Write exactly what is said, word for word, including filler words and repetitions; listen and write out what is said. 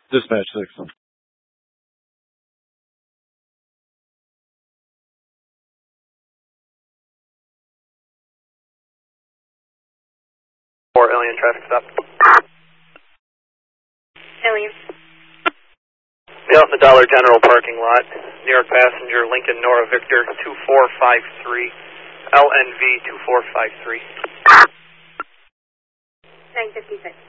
Dispatch six. Four alien traffic stop. Alien. Be out in the Dollar General parking lot. New York passenger Lincoln Nora Victor two four five three. L N V two four five three. nine fifty-six.